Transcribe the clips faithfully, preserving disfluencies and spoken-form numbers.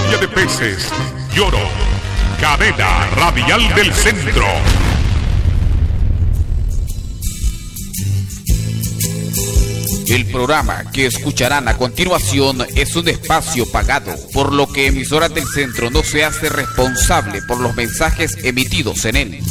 lluvia de peces, lloro, cadena radial del centro. El programa que escucharán a continuación es un espacio pagado, por lo que Emisoras del Centro no se hace responsable por los mensajes emitidos en él.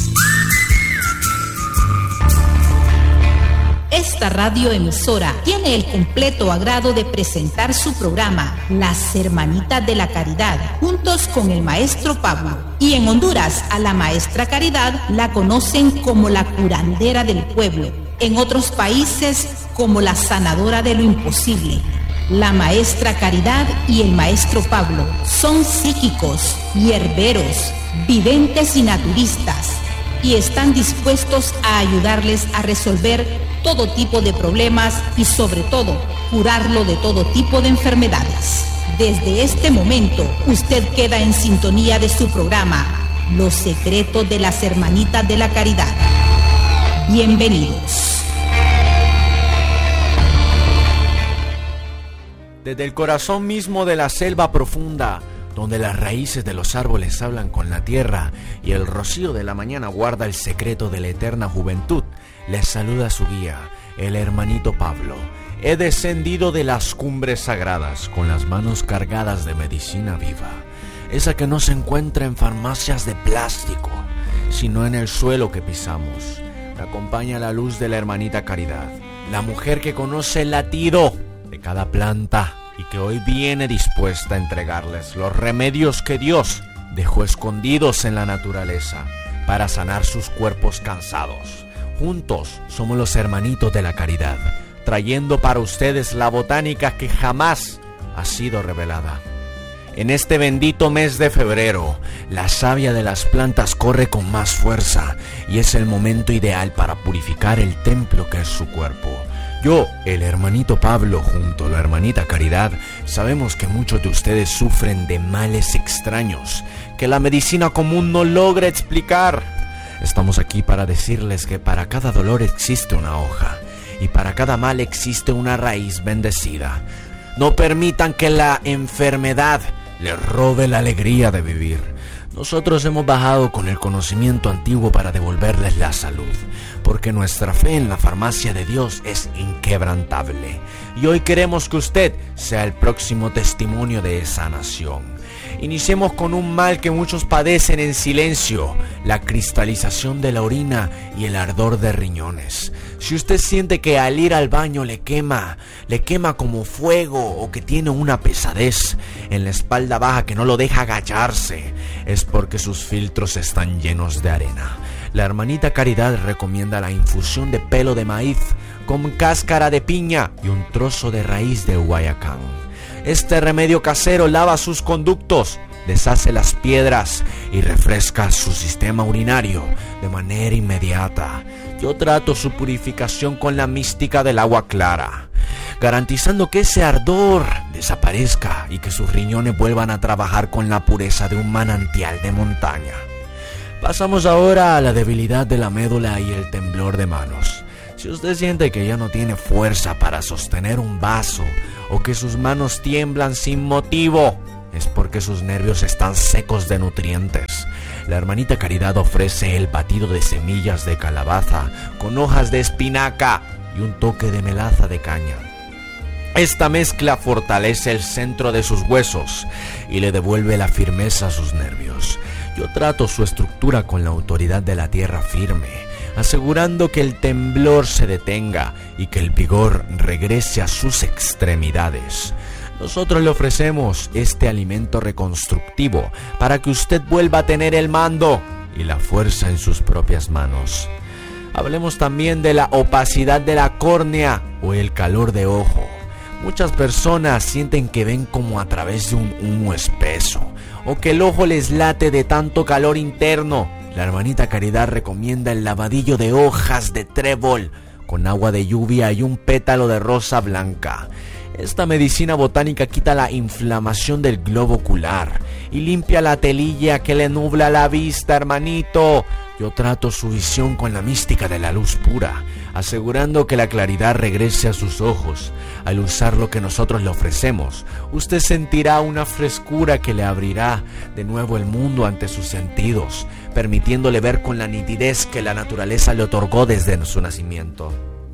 Esta radioemisora tiene el completo agrado de presentar su programa Las Hermanitas de la Caridad, juntos con el maestro Pablo. Y en Honduras, a la maestra Caridad la conocen como la curandera del pueblo. En otros países, como la sanadora de lo imposible. La maestra Caridad y el maestro Pablo son psíquicos, hierberos, videntes y naturistas, y están dispuestos a ayudarles a resolver todo tipo de problemas y sobre todo curarlo de todo tipo de enfermedades. Desde este momento usted queda en sintonía de su programa Los Secretos de las Hermanitas de la Caridad. Bienvenidos. Desde el corazón mismo de la selva profunda, donde las raíces de los árboles hablan con la tierra y el rocío de la mañana guarda el secreto de la eterna juventud, les saluda su guía, el hermanito Pablo. He descendido de las cumbres sagradas con las manos cargadas de medicina viva, esa que no se encuentra en farmacias de plástico, sino en el suelo que pisamos. Me acompaña la luz de la hermanita Caridad, la mujer que conoce el latido de cada planta y que hoy viene dispuesta a entregarles los remedios que Dios dejó escondidos en la naturaleza para sanar sus cuerpos cansados. Juntos somos los hermanitos de la Caridad, trayendo para ustedes la botánica que jamás ha sido revelada. En este bendito mes de febrero, la savia de las plantas corre con más fuerza y es el momento ideal para purificar el templo que es su cuerpo. Yo, el hermanito Pablo, junto a la hermanita Caridad, sabemos que muchos de ustedes sufren de males extraños que la medicina común no logra explicar. Estamos aquí para decirles que para cada dolor existe una hoja y para cada mal existe una raíz bendecida. No permitan que la enfermedad les robe la alegría de vivir. Nosotros hemos bajado con el conocimiento antiguo para devolverles la salud, porque nuestra fe en la farmacia de Dios es inquebrantable. Y hoy queremos que usted sea el próximo testimonio de sanación. Iniciemos con un mal que muchos padecen en silencio, la cristalización de la orina y el ardor de riñones. Si usted siente que al ir al baño le quema, le quema como fuego o que tiene una pesadez en la espalda baja que no lo deja agacharse, es porque sus filtros están llenos de arena. La hermanita Caridad recomienda la infusión de pelo de maíz con cáscara de piña y un trozo de raíz de guayacán. Este remedio casero lava sus conductos, deshace las piedras y refresca su sistema urinario de manera inmediata. Yo trato su purificación con la mística del agua clara, garantizando que ese ardor desaparezca y que sus riñones vuelvan a trabajar con la pureza de un manantial de montaña. Pasamos ahora a la debilidad de la médula y el temblor de manos. Si usted siente que ya no tiene fuerza para sostener un vaso o que sus manos tiemblan sin motivo, es porque sus nervios están secos de nutrientes. La hermanita Caridad ofrece el batido de semillas de calabaza con hojas de espinaca y un toque de melaza de caña. Esta mezcla fortalece el centro de sus huesos y le devuelve la firmeza a sus nervios. Yo trato su estructura con la autoridad de la tierra firme, asegurando que el temblor se detenga y que el vigor regrese a sus extremidades. Nosotros le ofrecemos este alimento reconstructivo para que usted vuelva a tener el mando y la fuerza en sus propias manos. Hablemos también de la opacidad de la córnea o el calor de ojo. Muchas personas sienten que ven como a través de un humo espeso o que el ojo les late de tanto calor interno. La hermanita Caridad recomienda el lavadillo de hojas de trébol con agua de lluvia y un pétalo de rosa blanca. Esta medicina botánica quita la inflamación del globo ocular y limpia la telilla que le nubla la vista, hermanito. Yo trato su visión con la mística de la luz pura, asegurando que la claridad regrese a sus ojos. Al usar lo que nosotros le ofrecemos, usted sentirá una frescura que le abrirá de nuevo el mundo ante sus sentidos, permitiéndole ver con la nitidez que la naturaleza le otorgó desde su nacimiento.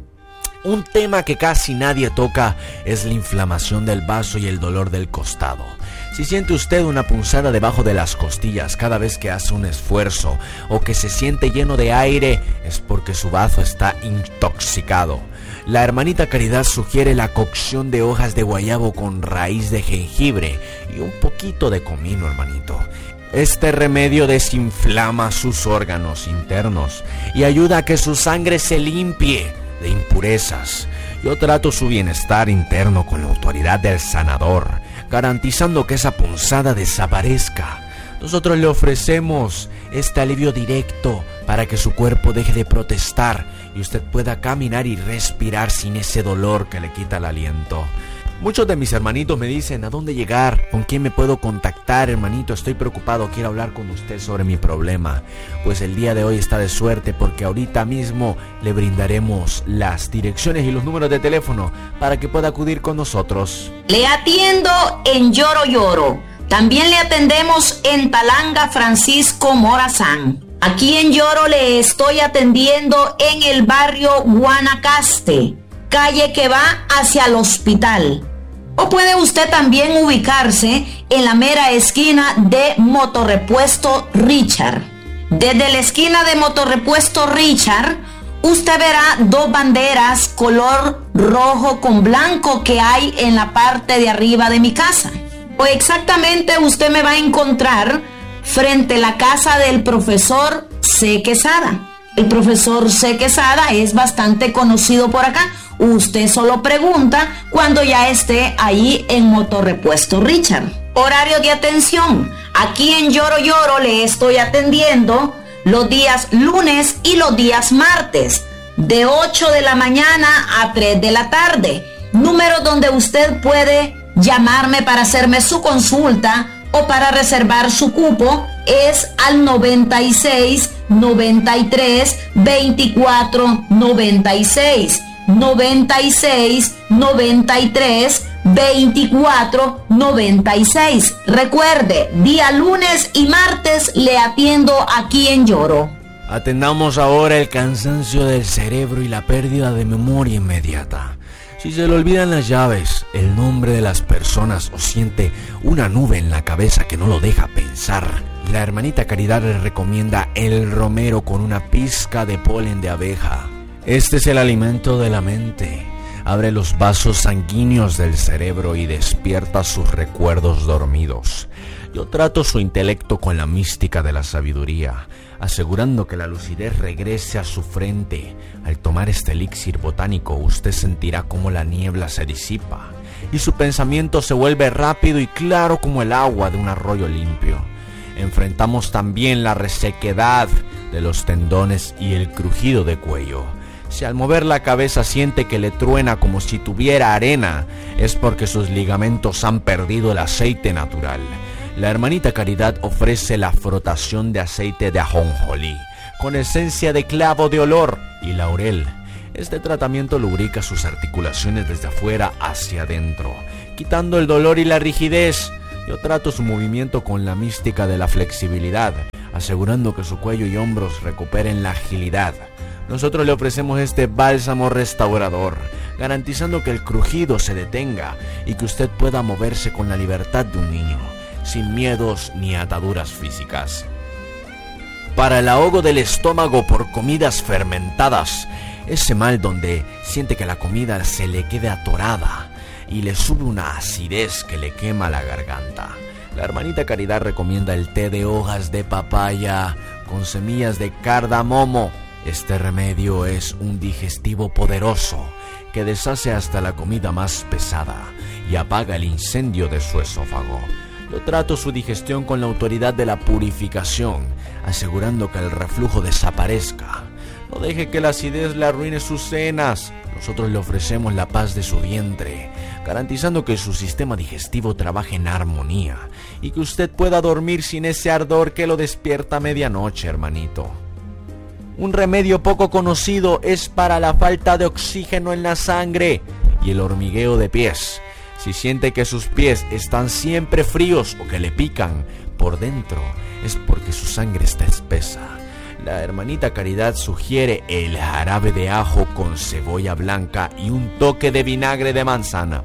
Un tema que casi nadie toca es la inflamación del vaso y el dolor del costado. Si siente usted una punzada debajo de las costillas cada vez que hace un esfuerzo o que se siente lleno de aire, es porque su vaso está intoxicado. La hermanita Caridad sugiere la cocción de hojas de guayabo con raíz de jengibre y un poquito de comino, hermanito. Este remedio desinflama sus órganos internos y ayuda a que su sangre se limpie de impurezas. Yo trato su bienestar interno con la autoridad del sanador, garantizando que esa punzada desaparezca. Nosotros le ofrecemos este alivio directo para que su cuerpo deje de protestar y usted pueda caminar y respirar sin ese dolor que le quita el aliento. Muchos de mis hermanitos me dicen, ¿a dónde llegar? ¿Con quién me puedo contactar, hermanito? Estoy preocupado, quiero hablar con usted sobre mi problema. Pues el día de hoy está de suerte porque ahorita mismo le brindaremos las direcciones y los números de teléfono para que pueda acudir con nosotros. Le atiendo en Lloro Lloro. También le atendemos en Talanga Francisco Morazán. Aquí en Lloro le estoy atendiendo en el barrio Guanacaste, calle que va hacia el hospital. O puede usted también ubicarse en la mera esquina de Motorrepuesto Richard. Desde la esquina de Motorrepuesto Richard, usted verá dos banderas color rojo con blanco que hay en la parte de arriba de mi casa. O exactamente usted me va a encontrar frente a la casa del profesor C. Quesada. El profesor C. Quesada es bastante conocido por acá. Usted solo pregunta cuando ya esté ahí en Motorrepuesto Richard. Horario de atención. Aquí en Lloro Lloro le estoy atendiendo los días lunes y los días martes, de ocho de la mañana a tres de la tarde. Número donde usted puede llamarme para hacerme su consulta o para reservar su cupo es al noventa y seis, noventa y tres, veinticuatro, noventa y seis. noventa y seis, noventa y tres, veinticuatro, noventa y seis. Recuerde, día lunes y martes le atiendo aquí en Lloro. Atendamos ahora el cansancio del cerebro y la pérdida de memoria inmediata. Si se le olvidan las llaves, el nombre de las personas o siente una nube en la cabeza que no lo deja pensar, la hermanita Caridad le recomienda el romero con una pizca de polen de abeja. Este es el alimento de la mente. Abre los vasos sanguíneos del cerebro y despierta sus recuerdos dormidos. Yo trato su intelecto con la mística de la sabiduría, asegurando que la lucidez regrese a su frente. Al tomar este elixir botánico, usted sentirá cómo la niebla se disipa y su pensamiento se vuelve rápido y claro como el agua de un arroyo limpio. Enfrentamos también la resequedad de los tendones y el crujido de cuello. Si al mover la cabeza siente que le truena como si tuviera arena, es porque sus ligamentos han perdido el aceite natural. La hermanita Caridad ofrece la frotación de aceite de ajonjolí, con esencia de clavo de olor y laurel. Este tratamiento lubrica sus articulaciones desde afuera hacia adentro, quitando el dolor y la rigidez. Yo trato su movimiento con la mística de la flexibilidad, asegurando que su cuello y hombros recuperen la agilidad. Nosotros le ofrecemos este bálsamo restaurador, garantizando que el crujido se detenga y que usted pueda moverse con la libertad de un niño, sin miedos ni ataduras físicas. Para el ahogo del estómago por comidas fermentadas, ese mal donde siente que la comida se le quede atorada y le sube una acidez que le quema la garganta, la hermanita Caridad recomienda el té de hojas de papaya con semillas de cardamomo. Este remedio es un digestivo poderoso que deshace hasta la comida más pesada y apaga el incendio de su esófago. Yo trato su digestión con la autoridad de la purificación, asegurando que el reflujo desaparezca. No deje que la acidez le arruine sus cenas. Nosotros le ofrecemos la paz de su vientre, garantizando que su sistema digestivo trabaje en armonía y que usted pueda dormir sin ese ardor que lo despierta a medianoche, hermanito. Un remedio poco conocido es para la falta de oxígeno en la sangre y el hormigueo de pies. Si siente que sus pies están siempre fríos o que le pican por dentro, es porque su sangre está espesa. La hermanita Caridad sugiere el jarabe de ajo con cebolla blanca y un toque de vinagre de manzana.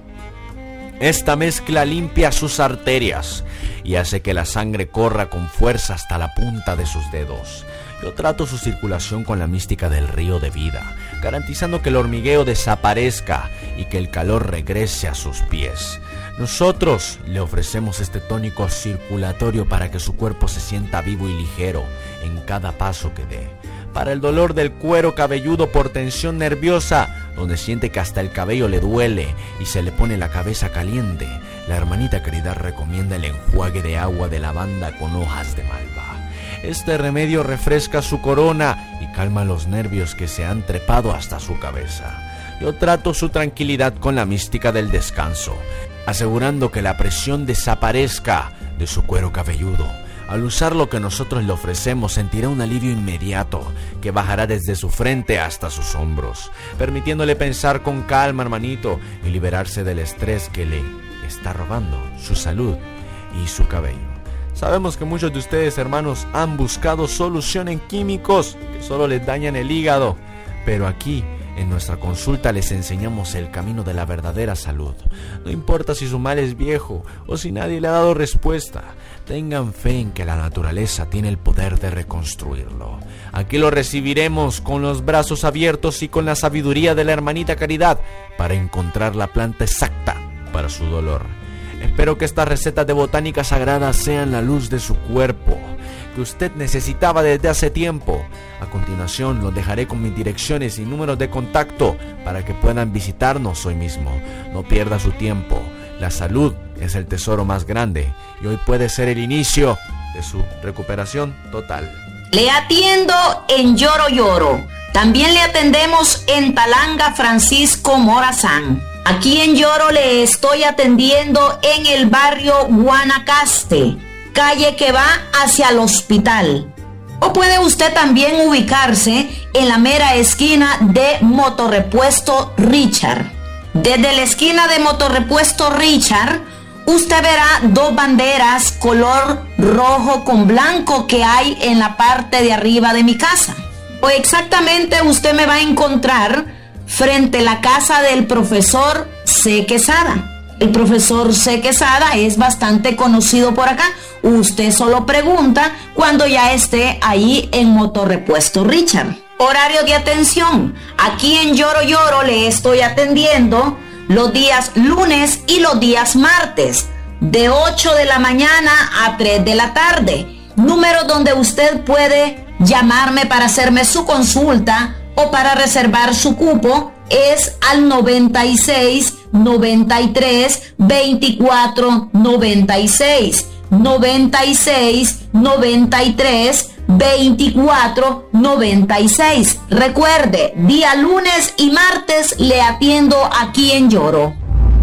Esta mezcla limpia sus arterias y hace que la sangre corra con fuerza hasta la punta de sus dedos. Yo trato su circulación con la mística del río de vida, garantizando que el hormigueo desaparezca y que el calor regrese a sus pies. Nosotros le ofrecemos este tónico circulatorio para que su cuerpo se sienta vivo y ligero en cada paso que dé. Para el dolor del cuero cabelludo por tensión nerviosa, donde siente que hasta el cabello le duele y se le pone la cabeza caliente, la hermanita Caridad recomienda el enjuague de agua de lavanda con hojas de malva. Este remedio refresca su corona y calma los nervios que se han trepado hasta su cabeza. Yo trato su tranquilidad con la mística del descanso, asegurando que la presión desaparezca de su cuero cabelludo. Al usar lo que nosotros le ofrecemos, sentirá un alivio inmediato que bajará desde su frente hasta sus hombros, permitiéndole pensar con calma, hermanito, y liberarse del estrés que le está robando su salud y su cabello. Sabemos que muchos de ustedes, hermanos, han buscado solución en químicos que solo les dañan el hígado, pero aquí en nuestra consulta les enseñamos el camino de la verdadera salud. No importa si su mal es viejo o si nadie le ha dado respuesta, tengan fe en que la naturaleza tiene el poder de reconstruirlo. Aquí lo recibiremos con los brazos abiertos y con la sabiduría de la hermanita Caridad para encontrar la planta exacta para su dolor. Espero que estas recetas de botánica sagrada sean la luz de su cuerpo que usted necesitaba desde hace tiempo. A continuación los dejaré con mis direcciones y números de contacto para que puedan visitarnos hoy mismo. No pierda su tiempo. La salud es el tesoro más grande y hoy puede ser el inicio de su recuperación total. Le atiendo en Lloro Lloro. También le atendemos en Talanga Francisco Morazán. Aquí en Lloro le estoy atendiendo en el barrio Guanacaste, calle que va hacia el hospital. O puede usted también ubicarse en la mera esquina de Motorrepuesto Richard. Desde la esquina de Motorrepuesto Richard, usted verá dos banderas color rojo con blanco que hay en la parte de arriba de mi casa. O exactamente usted me va a encontrar frente a la casa del profesor C. Quesada. El profesor C. Quesada es bastante conocido por acá. Usted solo pregunta cuando ya esté ahí en Motorrepuesto Richard. Horario de atención. Aquí en Lloro Lloro le estoy atendiendo los días lunes y los días martes, de ocho de la mañana a tres de la tarde. Número donde usted puede llamarme para hacerme su consulta o para reservar su cupo es al noventa y seis, noventa y tres, veinticuatro, noventa y seis, noventa y seis, noventa y tres, veinticuatro, noventa y seis. Recuerde, día lunes y martes le atiendo aquí en Lloro.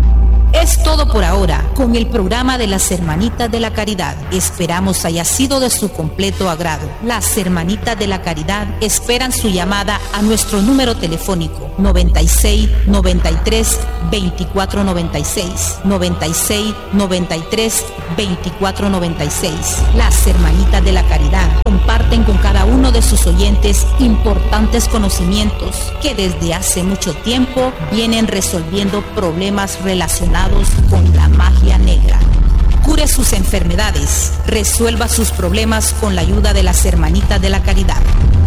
Es todo por ahora con el programa de las Hermanitas de la Caridad. Esperamos haya sido de su completo agrado. Las Hermanitas de la Caridad esperan su llamada a nuestro número telefónico noventa y seis, noventa y tres, veinticuatro, noventa y seis, noventa y seis, noventa y tres, veinticuatro, noventa y seis. Las Hermanitas de la Caridad comparten con cada uno de sus oyentes importantes conocimientos que desde hace mucho tiempo vienen resolviendo problemas relacionados con la magia negra. Cure sus enfermedades, resuelva sus problemas con la ayuda de las Hermanitas de la Caridad.